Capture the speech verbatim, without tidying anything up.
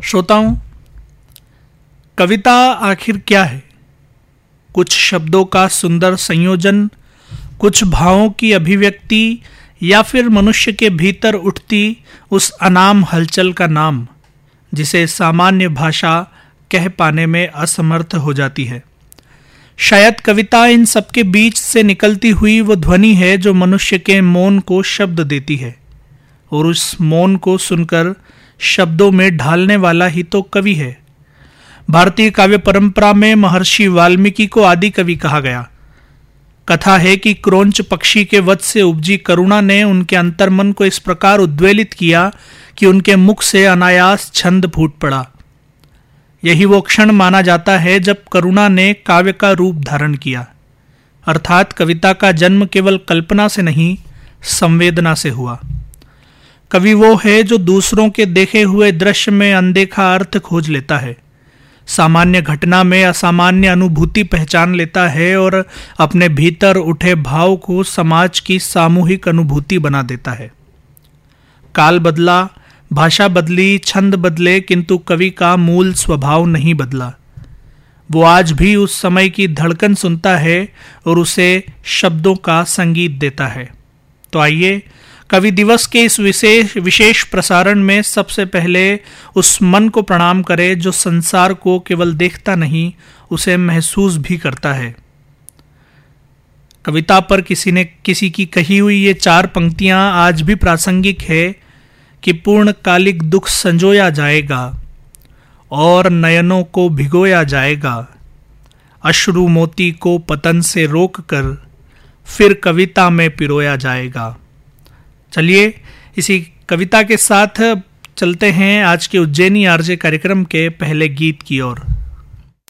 श्रोताओं, कविता आखिर क्या है? कुछ शब्दों का सुंदर संयोजन, कुछ भावों की अभिव्यक्ति, या फिर मनुष्य के भीतर उठती उस अनाम हलचल का नाम जिसे सामान्य भाषा कह पाने में असमर्थ हो जाती है। शायद कविता इन सबके बीच से निकलती हुई वो ध्वनि है जो मनुष्य के मौन को शब्द देती है, और उस मौन को सुनकर शब्दों में ढालने वाला ही तो कवि है। भारतीय काव्य परंपरा में महर्षि वाल्मीकि को आदि कवि कहा गया। कथा है कि क्रोंच पक्षी के वध से उपजी करुणा ने उनके अंतर्मन को इस प्रकार उद्वेलित किया कि उनके मुख से अनायास छंद फूट पड़ा। यही वो क्षण माना जाता है जब करुणा ने काव्य का रूप धारण किया, अर्थात कविता का जन्म केवल कल्पना से नहीं, संवेदना से हुआ। कवि वो है जो दूसरों के देखे हुए दृश्य में अनदेखा अर्थ खोज लेता है, सामान्य घटना में असामान्य अनुभूति पहचान लेता है और अपने भीतर उठे भाव को समाज की सामूहिक अनुभूति बना देता है। काल बदला, भाषा बदली, छंद बदले, किंतु कवि का मूल स्वभाव नहीं बदला। वो आज भी उस समय की धड़कन सुनता है और उसे शब्दों का संगीत देता है। तो आइए कवि दिवस के इस विशेष विशेष प्रसारण में सबसे पहले उस मन को प्रणाम करें जो संसार को केवल देखता नहीं, उसे महसूस भी करता है। कविता पर किसी ने किसी की कही हुई ये चार पंक्तियां आज भी प्रासंगिक है कि पूर्ण कालिक दुख संजोया जाएगा और नयनों को भिगोया जाएगा, अश्रु मोती को पतन से रोक कर फिर कविता में पिरोया जाएगा। चलिए इसी कविता के साथ चलते हैं आज के उज्जैनी आरजे कार्यक्रम के पहले गीत की ओर।